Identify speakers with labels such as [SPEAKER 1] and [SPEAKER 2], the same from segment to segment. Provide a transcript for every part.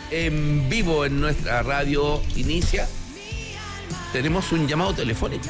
[SPEAKER 1] en vivo en nuestra radio inicia. Tenemos un llamado telefónico.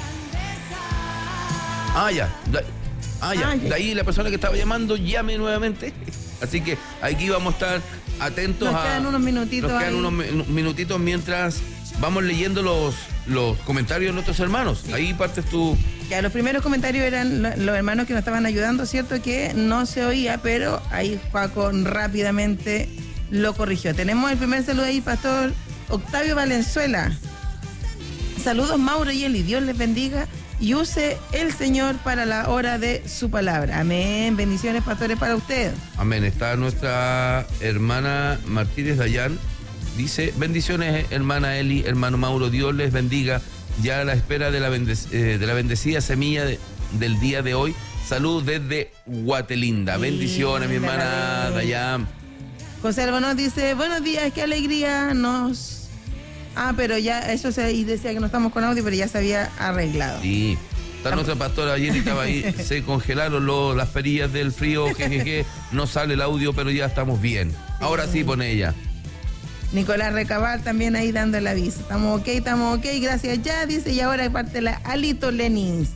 [SPEAKER 1] De ahí la persona que estaba llamando llame nuevamente. Así que aquí vamos a estar atentos.
[SPEAKER 2] Nos quedan unos minutitos.
[SPEAKER 1] Nos quedan unos minutitos mientras vamos leyendo los comentarios de nuestros hermanos. Sí. Ahí partes tú.
[SPEAKER 2] Ya, los primeros comentarios eran los hermanos que nos estaban ayudando, ¿cierto? Que no se oía, pero ahí Juaco rápidamente lo corrigió. Tenemos el primer saludo ahí, Pastor Octavio Valenzuela. Saludos, Mauro y Eli. Dios les bendiga y use el Señor para la hora de su palabra. Amén. Bendiciones, pastores, para usted.
[SPEAKER 1] Amén. Está nuestra hermana Martínez Dayan. Dice, bendiciones, hermana Eli, hermano Mauro. Dios les bendiga. Ya a la espera de la bendecida semilla del día de hoy. Salud desde Guatelinda. Sí, bendiciones, mi hermana Dayan.
[SPEAKER 2] José Albonos dice, buenos días, qué alegría nos... pero ya, eso y decía que no estamos con audio, pero ya se había arreglado.
[SPEAKER 1] Sí, está nuestra pastora ayer estaba ahí, se congelaron las perillas del frío, jejeje, no sale el audio, pero ya estamos bien. Ahora sí, pone ella.
[SPEAKER 2] Nicolás Recabar también ahí dando el aviso. Estamos ok, gracias ya, dice, y ahora parte la Alito Lenins.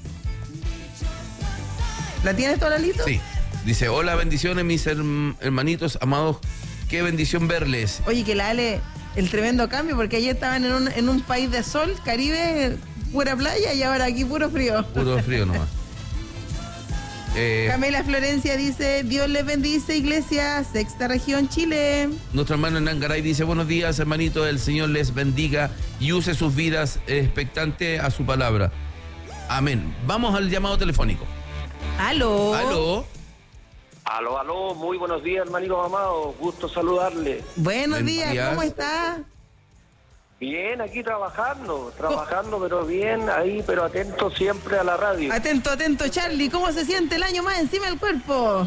[SPEAKER 2] ¿La tienes tú, Alito?
[SPEAKER 1] Sí, dice, hola, bendiciones mis hermanitos amados, qué bendición verles.
[SPEAKER 2] Oye, que la Ale... El tremendo cambio, porque ayer estaban en un país de sol, Caribe, pura playa, y ahora aquí puro frío.
[SPEAKER 1] Puro frío nomás.
[SPEAKER 2] Camila Florencia dice, Dios les bendice, iglesia, Sexta Región, Chile.
[SPEAKER 1] Nuestro hermano Hernán Garay dice, buenos días, hermanito, el Señor les bendiga y use sus vidas expectante a su palabra. Amén. Vamos al llamado telefónico.
[SPEAKER 2] Aló,
[SPEAKER 3] muy buenos días, hermanito amado, gusto saludarle.
[SPEAKER 2] Buenos días, ¿cómo está?
[SPEAKER 3] Bien, aquí trabajando, pero bien, ahí, pero atento siempre a la radio.
[SPEAKER 2] Atento, Charlie, ¿cómo se siente el año más encima del cuerpo?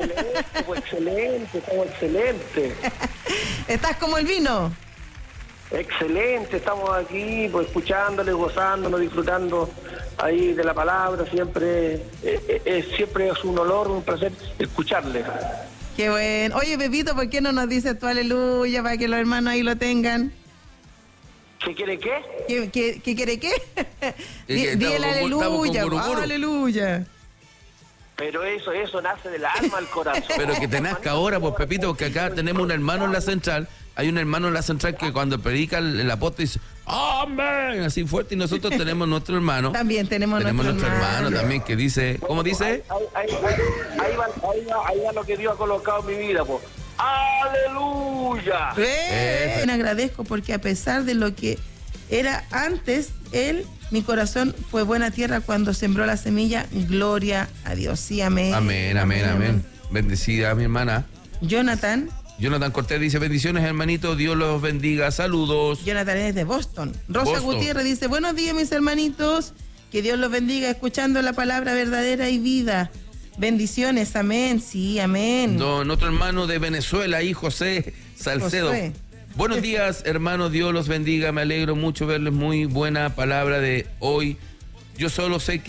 [SPEAKER 3] Excelente.
[SPEAKER 2] ¿Estás como el vino?
[SPEAKER 3] Excelente, estamos aquí pues escuchándole, gozándonos, disfrutando ahí de la palabra, siempre es un honor, un placer escucharle.
[SPEAKER 2] Qué bueno. Oye, Pepito, ¿por qué no nos dices tu aleluya para que los hermanos ahí lo tengan?
[SPEAKER 3] ¿Qué quiere qué?
[SPEAKER 2] ¿Qué quiere qué? Di el aleluya, aleluya.
[SPEAKER 3] Pero eso nace del alma al corazón.
[SPEAKER 1] Pero que te nazca ahora, pues, Pepito, porque acá tenemos un hermano en la central. Hay un hermano en la central que cuando predica el apóstol dice ¡amén! Así fuerte, y nosotros tenemos nuestro hermano.
[SPEAKER 2] También tenemos
[SPEAKER 1] nuestro hermano también que dice, ¿cómo dice?
[SPEAKER 3] Ahí va lo que Dios ha colocado en mi vida, pues. ¡Aleluya!
[SPEAKER 2] Agradezco porque a pesar de lo que era antes, mi corazón fue buena tierra cuando sembró la semilla. Gloria a Dios. Sí, amén.
[SPEAKER 1] Amén. Bendecida mi hermana.
[SPEAKER 2] Jonathan
[SPEAKER 1] Cortés dice, bendiciones, hermanito, Dios los bendiga, saludos.
[SPEAKER 2] Jonathan es de Boston. Rosa Gutiérrez dice, buenos días, mis hermanitos, que Dios los bendiga, escuchando la palabra verdadera y vida. Bendiciones, amén, sí, amén.
[SPEAKER 1] Nuestro hermano de Venezuela, ahí José Salcedo. Buenos días, hermano, Dios los bendiga, me alegro mucho verles, muy buena palabra de hoy. Yo solo sé que